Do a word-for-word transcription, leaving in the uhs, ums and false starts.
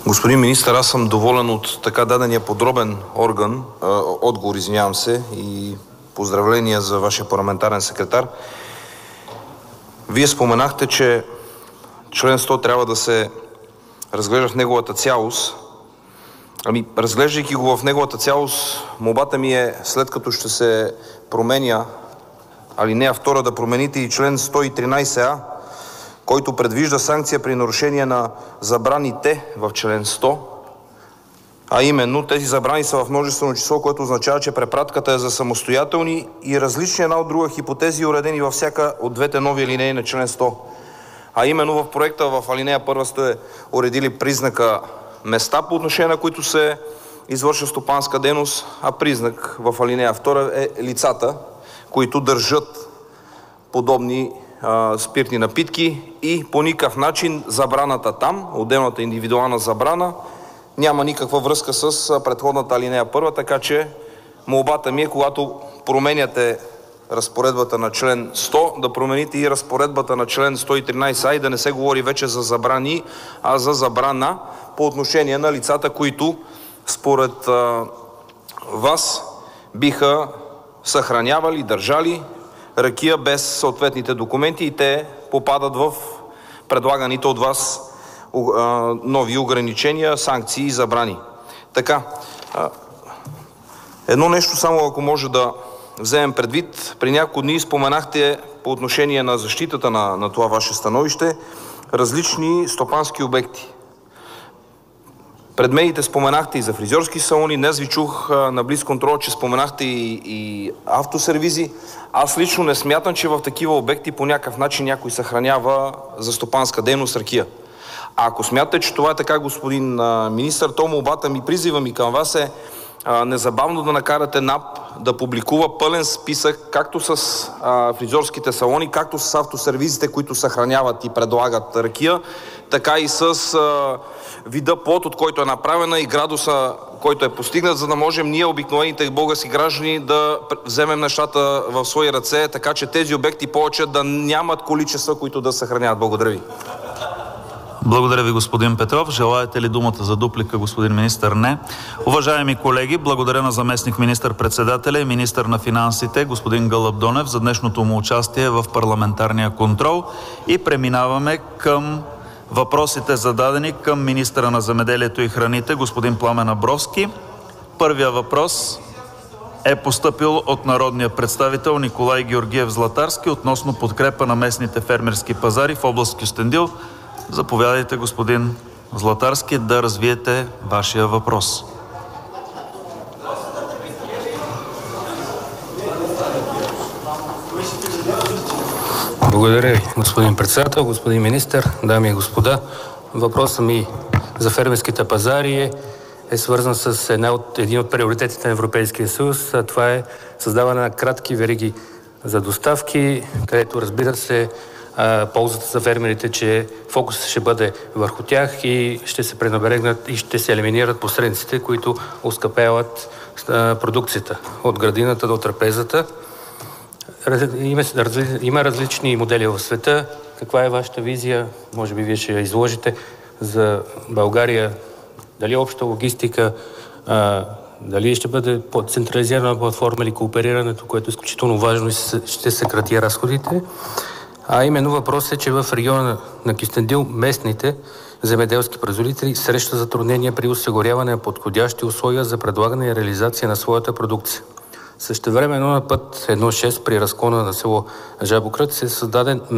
Господин министър, аз съм доволен от така дадения подробен орган, а, отговор, извинявам се, и поздравления за вашия парламентарен секретар. Вие споменахте, че член сто трябва да се разглежда в неговата цялост. Ами, разглеждайки го в неговата цялост, молбата ми е, след като ще се променя алинея втора, да промените и член сто и тринайсет а, който предвижда санкция при нарушение на забраните в член сто, а именно тези забрани са в множествено число, което означава, че препратката е за самостоятелни и различни една от друга хипотези, уредени във всяка от двете нови алинеи на член сто. А именно в проекта в алинея първа сте уредили признака места, по отношение на които се извършва стопанска дейност, а признак в алинея втора е лицата, които държат подобни а, спиртни напитки, и по никакъв начин забраната там, отделната индивидуална забрана, няма никаква връзка с предходната алинея първа, така че молбата ми е, когато променяте разпоредбата на член сто, да промените и разпоредбата на член сто и тринайсет а и да не се говори вече за забрани, а за забрана по отношение на лицата, които според а, вас биха съхранявали, държали ракия без съответните документи и те попадат в предлаганите от вас а, нови ограничения, санкции и забрани. Така, а, едно нещо само, ако може да вземем предвид. При няколко дни споменахте по отношение на защитата на, на това ваше становище различни стопански обекти. Пред медиите споменахте и за фризьорски салони, днес ви чух а, на близ контрол, че споменахте и, и автосервизи. Аз лично не смятам, че в такива обекти по някакъв начин някой съхранява за стопанска дейност ракия. А ако смятате, че това е така, господин а, министър, то молбата ми, призива ми към вас е а, незабавно да накарате НАП да публикува пълен списък както с а, фризьорските салони, както с автосервизите, които съхраняват и предлагат ракия, така и с а, вида плод, от който е направена, и градуса, който е постигнат, за да можем ние, обикновените български граждани, да вземем нещата в свои ръце, така че тези обекти повече да нямат количества, които да съхраняват. Благодаря ви. Благодаря ви, господин Петров. Желаете ли думата за дуплика, господин министър? Не. Уважаеми колеги, благодаря на заместник министър-председателя и министър на финансите, господин Гълъб Донев, за днешното му участие в парламентарния контрол, и преминаваме към въпросите, зададени към министъра на земеделието и храните, господин Пламен Абровски. Първия въпрос е постъпил от народния представител Николай Георгиев Златарски относно подкрепа на местните фермерски пазари в област Кюстендил. Заповядайте, господин Златарски, да развиете вашия въпрос. Благодаря ви, господин председател, господин министър, дами и господа. Въпросът ми за фермерските пазари е, е свързан с една от, един от приоритетите на Европейския съюз, а това е създаване на кратки вериги за доставки, където, разбира се, ползата за фермерите, че фокусът ще бъде върху тях и ще се пренебрегнат и ще се елиминират посредниците, които оскъпяват продукцията от градината до трапезата. Има, има различни модели в света. Каква е вашата визия? Може би вие ще я изложите за България. Дали обща логистика, а, дали ще бъде централизирана платформа или кооперирането, което е изключително важно и ще съкрати разходите. А именно въпросът е, че в региона на Кюстендил местните земеделски производители срещат затруднения при осигуряване на подходящи условия за предлагане и реализация на своята продукция. Същевременно на път едно шест при разклона на село Жабокръц е създаден